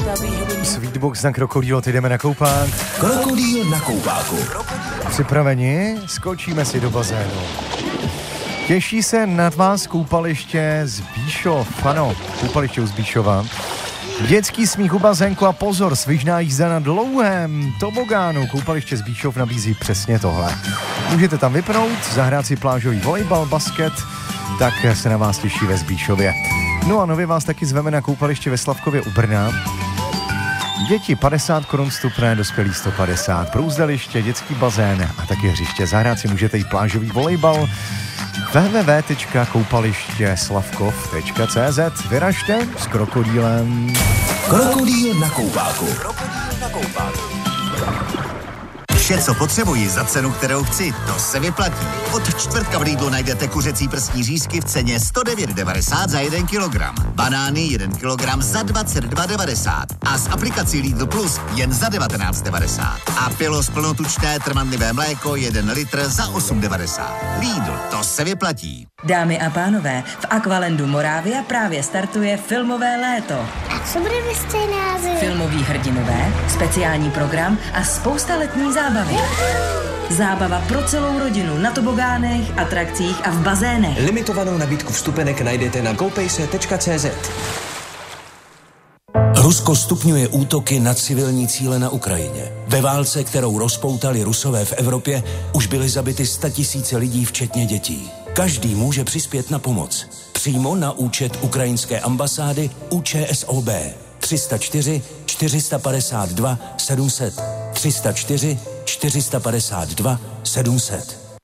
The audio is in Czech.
Sweetbox na Krokodýl, jdeme na koupák. Krokodýl na koupáku. Připraveni? Skočíme si do bazénu. Těší se na vás koupaliště Zbíšov. Ano, koupaliště u Zbíšova. Dětský smích u bazénku a pozor, svižná jízda na dlouhém tobogánu. Koupaliště Zbíšov nabízí přesně tohle. Můžete tam vypnout, zahrát si plážový volejbal, basket, tak se na vás těší ve Zbíšově. No a nově vás taky zveme na koupaliště ve Slavkově u Brna. Děti 50 korun vstupné, dospělí 150, průzdeliště, dětský bazén a taky hřiště. Zahrát si můžete i plážový volejbal. www.koupalištěslavkov.cz. Vyražte s Krokodýlem. Krokodýl na koupáku. Vše, co potřebuji za cenu, kterou chci, to se vyplatí. Od čtvrtka v Lidlu najdete kuřecí prstní řízky v ceně 109,90 za 1 kilogram. Banány 1 kilogram za 22,90 a s aplikací Lidl Plus jen za 19,90. A Pilos plnotučné trvanlivé mléko 1 litr za 8,90. Lidl, to se vyplatí. Dámy a pánové, v Aqualandu Moravia právě startuje filmové léto. A co bude ve scénáři? Filmoví hrdinové, speciální program a spousta letní zábavy. Zábava pro celou rodinu na tobogánech, atrakcích a v bazénech. Limitovanou nabídku vstupenek najdete na koupejse.cz. Rusko stupňuje útoky na civilní cíle na Ukrajině. Ve válce, kterou rozpoutali Rusové v Evropě, už byly zabity 100 000 lidí, včetně dětí. Každý může přispět na pomoc. Přímo na účet ukrajinské ambasády ČSOB 304 452 700 304 452 700.